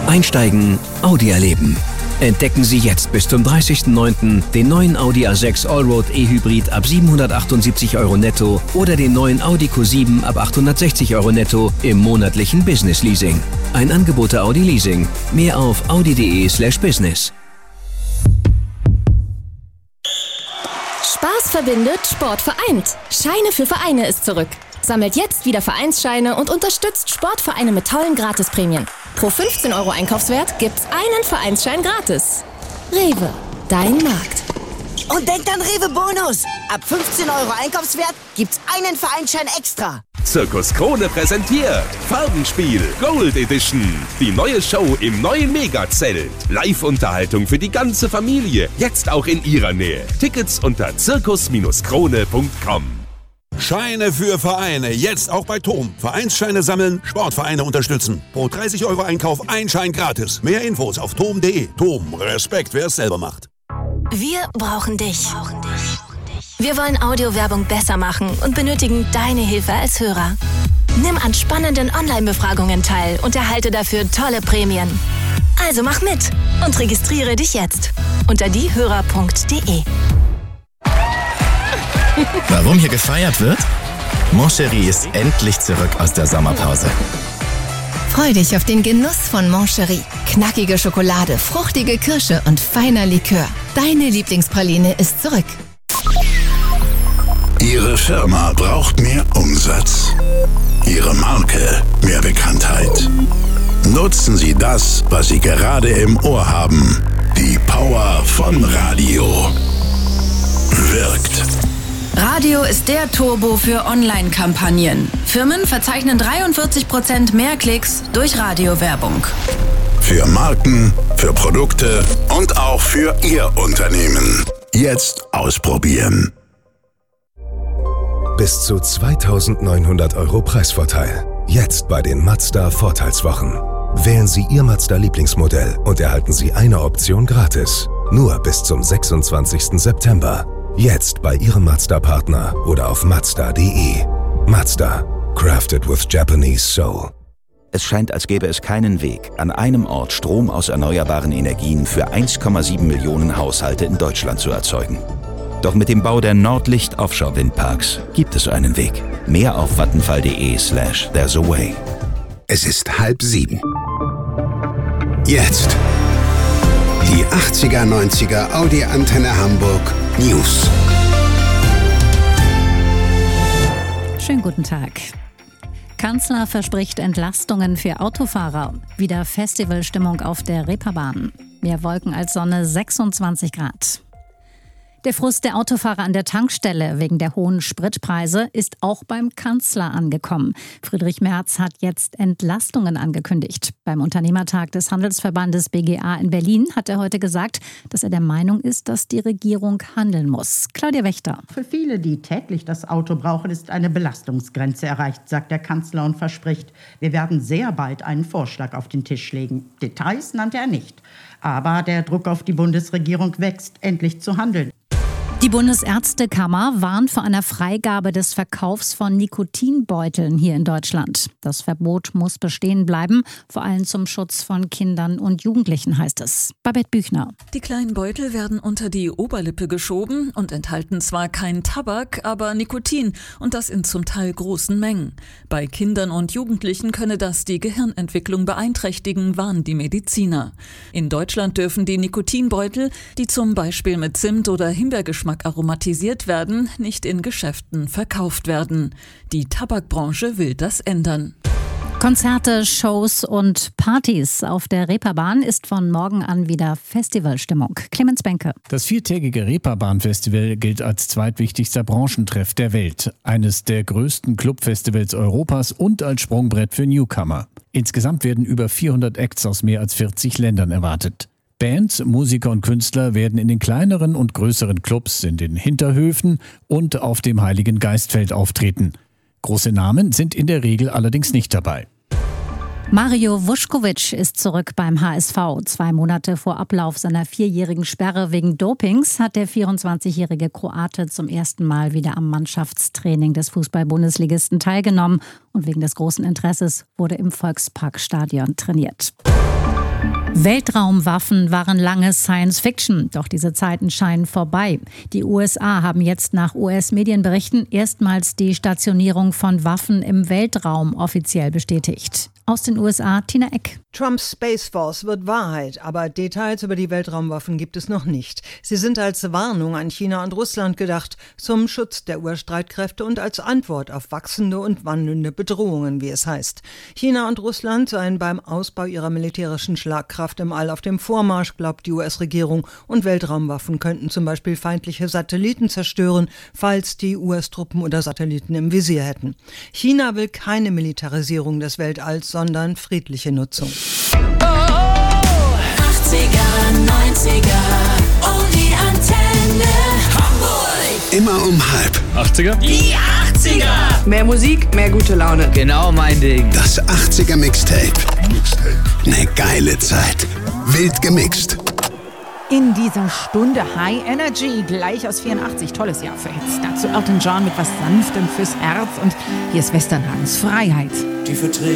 Einsteigen, Audi erleben. Entdecken Sie jetzt bis zum 30.09. den neuen Audi A6 Allroad E-Hybrid ab 778 € netto oder den neuen Audi Q7 ab 860 € netto im monatlichen Business Leasing. Ein Angebot der Audi Leasing. Mehr auf audi.de/business. Spaß verbindet, Sport vereint. Scheine für Vereine ist zurück. Sammelt jetzt wieder Vereinsscheine und unterstützt Sportvereine mit tollen Gratisprämien. Pro 15 € Einkaufswert gibt's einen Vereinsschein gratis. Rewe, dein Markt. Und denkt an Rewe Bonus. Ab 15 € Einkaufswert gibt's einen Vereinsschein extra. Zirkus Krone präsentiert Farbenspiel Gold Edition. Die neue Show im neuen Megazelt. Live-Unterhaltung für die ganze Familie. Jetzt auch in ihrer Nähe. Tickets unter zirkus-krone.com. Scheine für Vereine, jetzt auch bei TOM. Vereinsscheine sammeln, Sportvereine unterstützen. Pro 30 € Einkauf ein Schein gratis. Mehr Infos auf tom.de. TOM, Respekt, wer es selber macht. Wir brauchen dich. Wir wollen Audiowerbung besser machen und benötigen deine Hilfe als Hörer. Nimm an spannenden Online-Befragungen teil und erhalte dafür tolle Prämien. Also mach mit und registriere dich jetzt unter diehörer.de. Warum hier gefeiert wird? Moncherie ist endlich zurück aus der Sommerpause. Freu dich auf den Genuss von Moncherie. Knackige Schokolade, fruchtige Kirsche und feiner Likör. Deine Lieblingspraline ist zurück. Ihre Firma braucht mehr Umsatz. Ihre Marke mehr Bekanntheit. Nutzen Sie das, was Sie gerade im Ohr haben. Die Power von Radio. Wirkt. Radio ist der Turbo für Online-Kampagnen. Firmen verzeichnen 43% mehr Klicks durch Radiowerbung. Für Marken, für Produkte und auch für Ihr Unternehmen. Jetzt ausprobieren. Bis zu 2.900 € Preisvorteil. Jetzt bei den Mazda Vorteilswochen. Wählen Sie Ihr Mazda-Lieblingsmodell und erhalten Sie eine Option gratis. Nur bis zum 26. September. Jetzt bei Ihrem Mazda-Partner oder auf Mazda.de. Mazda. Crafted with Japanese Soul. Es scheint, als gäbe es keinen Weg, an einem Ort Strom aus erneuerbaren Energien für 1,7 Millionen Haushalte in Deutschland zu erzeugen. Doch mit dem Bau der Nordlicht Offshore-Windparks gibt es einen Weg. Mehr auf vattenfall.de/there's a way. Es ist 6:30. Jetzt. Die 80er, 90er Audi Antenne Hamburg News. Schönen guten Tag. Kanzler verspricht Entlastungen für Autofahrer. Wieder Festivalstimmung auf der Reeperbahn. Mehr Wolken als Sonne, 26 Grad. Der Frust der Autofahrer an der Tankstelle wegen der hohen Spritpreise ist auch beim Kanzler angekommen. Friedrich Merz hat jetzt Entlastungen angekündigt. Beim Unternehmertag des Handelsverbandes BGA in Berlin hat er heute gesagt, dass er der Meinung ist, dass die Regierung handeln muss. Claudia Wächter. Für viele, die täglich das Auto brauchen, ist eine Belastungsgrenze erreicht, sagt der Kanzler und verspricht, wir werden sehr bald einen Vorschlag auf den Tisch legen. Details nannte er nicht. Aber der Druck auf die Bundesregierung wächst, endlich zu handeln. Die Bundesärztekammer warnt vor einer Freigabe des Verkaufs von Nikotinbeuteln hier in Deutschland. Das Verbot muss bestehen bleiben, vor allem zum Schutz von Kindern und Jugendlichen, heißt es. Babette Büchner. Die kleinen Beutel werden unter die Oberlippe geschoben und enthalten zwar keinen Tabak, aber Nikotin und das in zum Teil großen Mengen. Bei Kindern und Jugendlichen könne das die Gehirnentwicklung beeinträchtigen, warnen die Mediziner. In Deutschland dürfen die Nikotinbeutel, die zum Beispiel mit Zimt oder Himbeergeschmack aromatisiert werden, nicht in Geschäften verkauft werden. Die Tabakbranche will das ändern. Konzerte, Shows und Partys auf der Reeperbahn ist von morgen an wieder Festivalstimmung. Clemens Benke. Das 4-tägige Reeperbahn-Festival gilt als zweitwichtigster Branchentreff der Welt, eines der größten Clubfestivals Europas und als Sprungbrett für Newcomer. Insgesamt werden über 400 Acts aus mehr als 40 Ländern erwartet. Bands, Musiker und Künstler werden in den kleineren und größeren Clubs, in den Hinterhöfen und auf dem Heiligen Geistfeld auftreten. Große Namen sind in der Regel allerdings nicht dabei. Mario Vuskovic ist zurück beim HSV. 2 Monate vor Ablauf seiner 4-jährigen Sperre wegen Dopings hat der 24-jährige Kroate zum ersten Mal wieder am Mannschaftstraining des Fußball-Bundesligisten teilgenommen und wegen des großen Interesses wurde im Volksparkstadion trainiert. Weltraumwaffen waren lange Science Fiction, doch diese Zeiten scheinen vorbei. Die USA haben jetzt nach US-Medienberichten erstmals die Stationierung von Waffen im Weltraum offiziell bestätigt. Aus den USA, Tina Eck. Trumps Space Force wird Wahrheit, aber Details über die Weltraumwaffen gibt es noch nicht. Sie sind als Warnung an China und Russland gedacht, zum Schutz der US-Streitkräfte und als Antwort auf wachsende und wandelnde Bedrohungen, wie es heißt. China und Russland seien beim Ausbau ihrer militärischen Schlagkraft im All auf dem Vormarsch, glaubt die US-Regierung, und Weltraumwaffen könnten zum Beispiel feindliche Satelliten zerstören, falls die US-Truppen oder Satelliten im Visier hätten. China will keine Militarisierung des Weltalls, sondern friedliche Nutzung. 80er, 90er, oh die Antenne Hamburg. Immer um 7:30. 80er? Die 80er! Mehr Musik, mehr gute Laune. Genau mein Ding. Das 80er Mixtape. Eine geile Zeit. Wild gemixt. In dieser Stunde High Energy, gleich aus 84, tolles Jahr für Hits. Dazu Elton John mit was Sanftem fürs Herz und hier ist Westernhagens Freiheit. Die Verträge